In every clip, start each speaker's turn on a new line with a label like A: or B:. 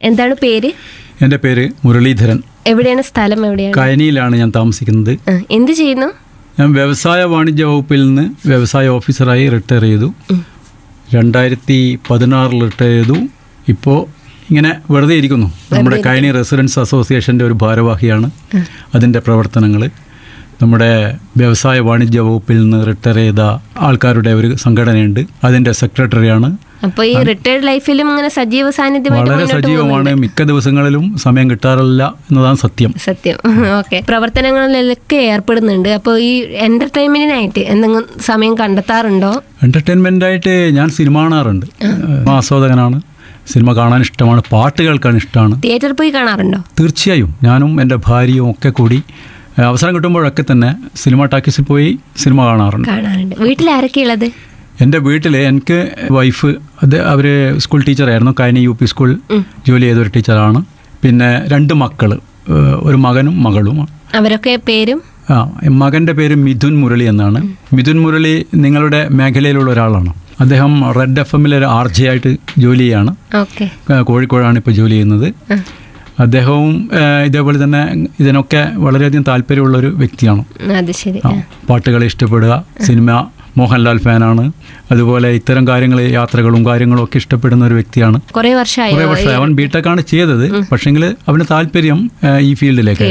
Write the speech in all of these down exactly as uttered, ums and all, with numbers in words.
A: എന്താണ് പേര്?
B: എൻ്റെ പേര് മുരളീധരൻ.
A: എവിടെയാണ് സ്ഥലം? എവിടെയാണ്?
B: കയനിയിലാണ് ഞാൻ താമസിക്കുന്നത്.
A: എന്ത് ചെയ്യുന്നു?
B: ഞാൻ വ്യവസായ വാണിജ്യ വകുപ്പിൽ നിന്ന് വ്യവസായ ഓഫീസറായി റിട്ടയർ ചെയ്തു. രണ്ടായിരത്തി പതിനാറിൽ റിട്ടയർ ചെയ്തു. ഇപ്പോൾ ഇങ്ങനെ വെറുതെ ഇരിക്കുന്നു. നമ്മുടെ കയനി റെസിഡൻസ് അസോസിയേഷൻ്റെ ഒരു ഭാരവാഹിയാണ്. അതിൻ്റെ പ്രവർത്തനങ്ങൾ നമ്മുടെ വ്യവസായ വാണിജ്യ വകുപ്പിൽ നിന്ന് റിട്ടയർ ചെയ്ത ആൾക്കാരുടെ ഒരു സംഘടനയുണ്ട്, അതിൻ്റെ സെക്രട്ടറിയാണ്.
A: അപ്പോൾ ഈ റിട്ടയർഡ് ലൈഫിലും ഇങ്ങനെ സജീവ സാന്നിധ്യം
B: വളരെ സജീവമാണ്. മിക്ക ദിവസങ്ങളിലും സമയം കിട്ടാറില്ല എന്നതാണ് സത്യം.
A: സത്യം. ഓക്കെ. പ്രവർത്തനങ്ങളിലൊക്കെ ഏർപ്പെടുന്നുണ്ട്. അപ്പോൾ ഈ എന്റർടൈൻമെന്റിനായിട്ട് എന്തെങ്കിലും സമയം കണ്ടെത്താറുണ്ടോ?
B: എന്റർടൈൻമെന്റായിട്ട് ഞാൻ സിനിമ കാണാറുണ്ട്. ആസ്വാദകനാണ്. സിനിമ കാണാൻ ഇഷ്ടമാണ്. പാട്ട് കേൾക്കാൻ ഇഷ്ടമാണ്.
A: തിയേറ്ററിൽ പോയി കാണാറുണ്ടോ?
B: തീർച്ചയായും. ഞാനും എൻ്റെ ഭാര്യയും ഒക്കെ കൂടി അവസരം കിട്ടുമ്പോഴൊക്കെ തന്നെ സിനിമ ടാക്കീസിൽ പോയി സിനിമ കാണാറുണ്ട്.
A: കാണാറുണ്ട്. വീട്ടിൽ ആരൊക്കെയുള്ളത്?
B: എൻ്റെ വീട്ടിൽ എനിക്ക് വൈഫ്, അത് അവർ സ്കൂൾ ടീച്ചറായിരുന്നു. കയനി യു പി സ്കൂൾ ജോലി ചെയ്തൊരു ടീച്ചറാണ്. പിന്നെ രണ്ട് മക്കൾ, ഒരു മകനും മകളും.
A: അവരൊക്കെ പേരും?
B: ആ, മകൻ്റെ പേര് മിഥുൻ മുരളി എന്നാണ്. മിഥുൻ മുരളി നിങ്ങളുടെ മേഖലയിലുള്ള ഒരാളാണ്. അദ്ദേഹം റെഡ് എഫ് എമ്മിൽ ഒരു ആർ ജെ ആയിട്ട് ജോലി ചെയ്യാണ്. കോഴിക്കോടാണ് ഇപ്പോൾ ജോലി ചെയ്യുന്നത്. അദ്ദേഹവും ഇതേപോലെ തന്നെ ഇതിനൊക്കെ വളരെയധികം താല്പര്യമുള്ളൊരു വ്യക്തിയാണ്. പാട്ടുകളെ ഇഷ്ടപ്പെടുക, സിനിമ, മോഹൻലാൽ ഫാനാണ്. അതുപോലെ ഇത്തരം കാര്യങ്ങൾ, യാത്രകളും കാര്യങ്ങളും ഒക്കെ ഇഷ്ടപ്പെടുന്ന ഒരു വ്യക്തിയാണ്.
A: കുറേ വർഷമായി
B: കുറേ വർഷമായി അവൻ ബിടെക്കാണ് ചെയ്തത്. പക്ഷെങ്കിൽ അവന് താല്പര്യം ഈ ഫീൽഡിലേക്ക്.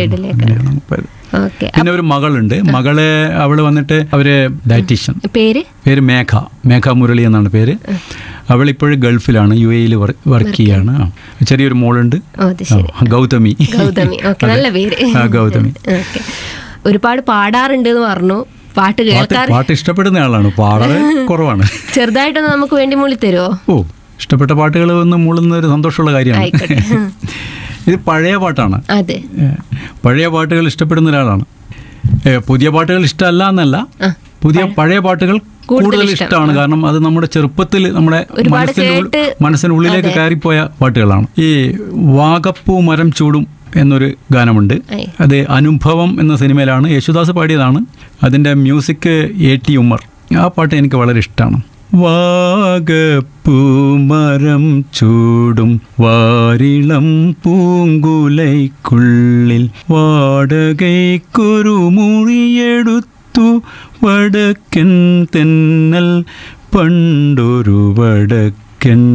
B: പിന്നെ ഒരു മകളുണ്ട്. മകളെ അവള് വന്നിട്ട് അവര് ഡയറ്റീഷ്യൻ.
A: പേര്
B: പേര് മേഘ മേഘ മുരളി എന്നാണ് പേര്. അവൾ ഇപ്പോഴും ഗൾഫിലാണ്, യു എയിൽ വർക്ക് ചെയ്യാണ്. ചെറിയൊരു മോളുണ്ട്, ഗൗതമി.
A: നല്ല പേര്,
B: ഗൗതമി.
A: ഒരുപാട് പാടാറുണ്ട് എന്ന് പറഞ്ഞു. പാട്ട് കേൾക്കാൻ
B: പാട്ട് ഇഷ്ടപ്പെടുന്ന ആളാണ്. പാടാറ് കുറവാണ്.
A: ചെറുതായിട്ടൊന്ന് നമുക്ക് വേണ്ടി മൂളി തരുമോ?
B: ഓ, ഇഷ്ടപ്പെട്ട പാട്ടുകൾ ഒന്ന് മൂളുന്ന ഒരു സന്തോഷമുള്ള കാര്യമാണ്. ഇത് പഴയ പാട്ടാണ്.
A: അതെ,
B: പഴയ പാട്ടുകൾ ഇഷ്ടപ്പെടുന്ന ഒരാളാണ്. പുതിയ പാട്ടുകൾ ഇഷ്ടമല്ല എന്നല്ല, പുതിയ പഴയ പാട്ടുകൾ കൂടുതൽ ഇഷ്ടമാണ്. കാരണം അത് നമ്മുടെ ചെറുപ്പത്തിൽ നമ്മുടെ മനസ്സിൻ്റെ മനസ്സിനുള്ളിലേക്ക് കയറിപ്പോയ പാട്ടുകളാണ്. ഈ വാഗപ്പൂ മരം ചൂടും എന്നൊരു ഗാനമുണ്ട്. അത് അനുഭവം എന്ന സിനിമയിലാണ്, യേശുദാസ് പാടിയതാണ്. അതിൻ്റെ മ്യൂസിക് എ ടി ഉമ്മർ. ആ പാട്ട് എനിക്ക് വളരെ ഇഷ്ടമാണ്. വാഗപ്പൂമരം ചൂടും വാരിളം പൂങ്കുലൈക്കുള്ളിൽ വാടകയ്ക്കൊരു മുറിയെടുത്തു വടക്കൻ തെന്നൽ പണ്ടൊരു വടക്കൻ